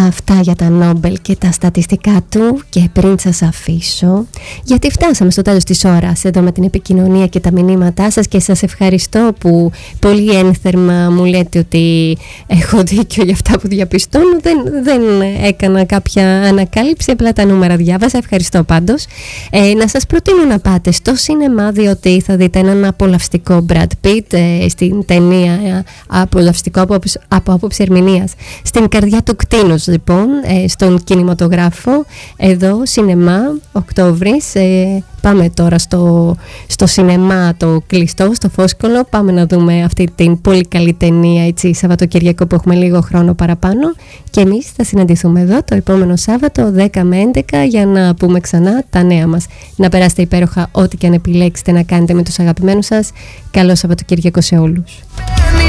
Αυτά για τα Νόμπελ και τα στατιστικά του. Και πριν σας αφήσω, γιατί φτάσαμε στο τέλος της ώρας εδώ με την επικοινωνία και τα μηνύματά σας, και σας ευχαριστώ που πολύ ένθερμα μου λέτε ότι έχω δίκιο για αυτά που διαπιστώνω. Δεν έκανα κάποια ανακάλυψη, απλά τα νούμερα διάβασα. Ευχαριστώ πάντως. Να σας προτείνω να πάτε στο σινεμά, διότι θα δείτε έναν απολαυστικό Brad Pitt στην ταινία, απολαυστικό από άποψη ερμηνείας, Στην καρδιά του κτήνους, λοιπόν, στον κινηματογράφο εδώ, σινεμά, Οκτώβρης. Πάμε τώρα στο σινεμά το κλειστό, στο Φόσκολο. Πάμε να δούμε αυτή την πολύ καλή ταινία, έτσι, Σαββατοκυριακό που έχουμε λίγο χρόνο παραπάνω. Και εμείς θα συναντηθούμε εδώ το επόμενο Σάββατο 10 με 11 για να πούμε ξανά τα νέα μας. Να περάσετε υπέροχα ό,τι και αν επιλέξετε να κάνετε με τους αγαπημένους σας. Καλό Σαββατοκυριακό σε όλους.